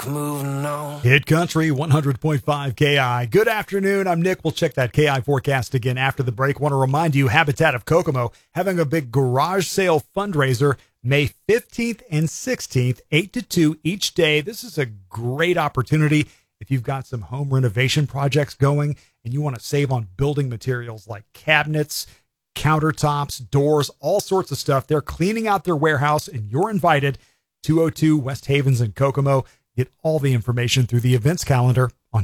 Moving on. Hit Country 100.5 KI. Good afternoon. I'm Nick. We'll check that KI forecast again after the break. Want to remind you, Habitat of Kokomo having a big garage sale fundraiser May 15th and 16th, 8 to 2 each day. This is a great opportunity if you've got some home renovation projects going and you want to save on building materials like cabinets, countertops, doors, all sorts of stuff. They're cleaning out their warehouse and you're invited. 202 West Havens in Kokomo. Get all the information through the events calendar on